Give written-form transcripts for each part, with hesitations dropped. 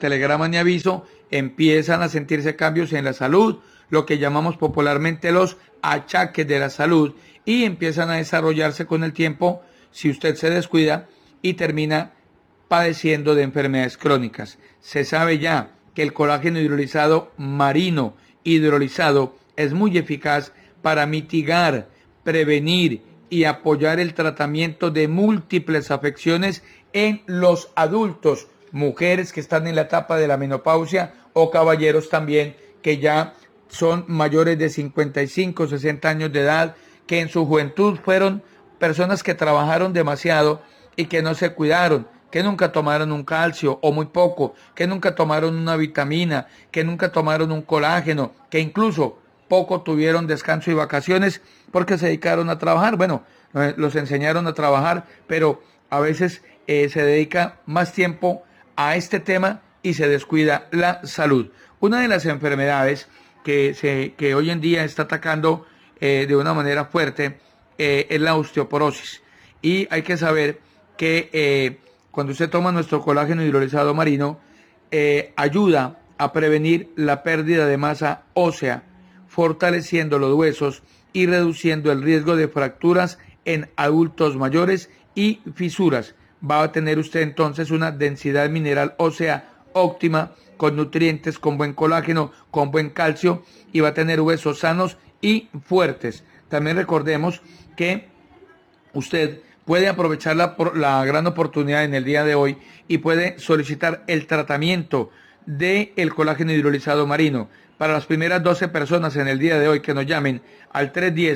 telegrama ni aviso, empiezan a sentirse cambios en la salud, lo que llamamos popularmente los achaques de la salud, y empiezan a desarrollarse con el tiempo si usted se descuida y termina padeciendo de enfermedades crónicas. Se sabe ya que el colágeno hidrolizado marino hidrolizado es muy eficaz para mitigar, prevenir y apoyar el tratamiento de múltiples afecciones en los adultos, mujeres que están en la etapa de la menopausia o caballeros también que ya son mayores de 55, 60 años de edad, que en su juventud fueron personas que trabajaron demasiado y que no se cuidaron, que nunca tomaron un calcio o muy poco, que nunca tomaron una vitamina, que nunca tomaron un colágeno, que incluso poco tuvieron descanso y vacaciones porque se dedicaron a trabajar. Bueno, los enseñaron a trabajar, pero a veces se dedica más tiempo a este tema y se descuida la salud. Una de las enfermedades que hoy en día está atacando de una manera fuerte es la osteoporosis. Y hay que saber que cuando usted toma nuestro colágeno hidrolizado marino, ayuda a prevenir la pérdida de masa ósea, fortaleciendo los huesos y reduciendo el riesgo de fracturas en adultos mayores y fisuras. Va a tener usted entonces una densidad mineral ósea óptima, con nutrientes, con buen colágeno, con buen calcio, y va a tener huesos sanos y fuertes. También recordemos que usted puede aprovechar la gran oportunidad en el día de hoy y puede solicitar el tratamiento del colágeno hidrolizado marino. Para las primeras 12 personas en el día de hoy que nos llamen al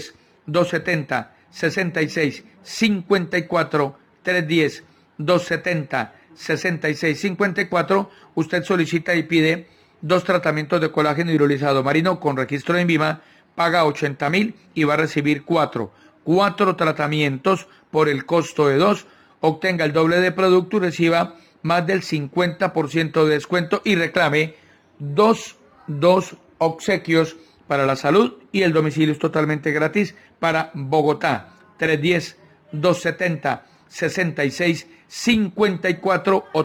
310-270-6654, 310-270-6654, usted solicita y pide 2 tratamientos de colágeno hidrolizado marino con registro en INVIMA, paga 80.000 y va a recibir 4 tratamientos por el costo de 2, obtenga el doble de producto y reciba más del 50% de descuento y reclame dos obsequios para la salud, y el domicilio es totalmente gratis para Bogotá. 310-270-6654 o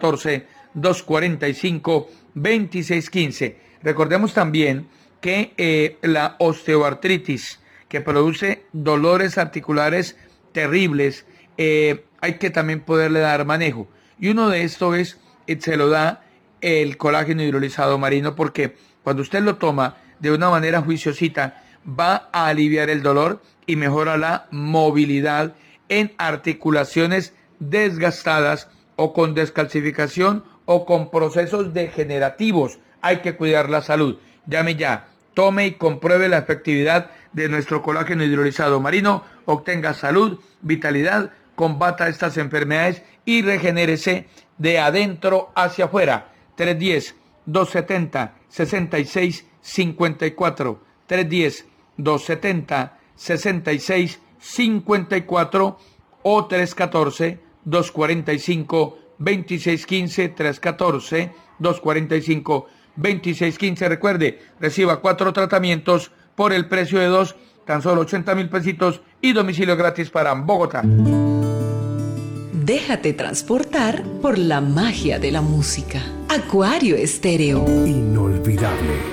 314-245-2615. Recordemos también que la osteoartritis, que produce dolores articulares terribles, hay que también poderle dar manejo. Y uno de estos se lo da el colágeno hidrolizado marino, porque cuando usted lo toma de una manera juiciosita, va a aliviar el dolor y mejora la movilidad en articulaciones desgastadas o con descalcificación o con procesos degenerativos. Hay que cuidar la salud. Llame ya, tome y compruebe la efectividad de nuestro colágeno hidrolizado marino, obtenga salud, vitalidad, combata estas enfermedades y regenérese de adentro hacia afuera. 310-270-6654, 310-270-6654 o 314-245-2615, 314-245-2615. Recuerde, reciba 4 tratamientos por el precio de 2, tan solo 80.000 pesitos y domicilio gratis para Bogotá. Déjate transportar por la magia de la música. Acuario Estéreo. Inolvidable.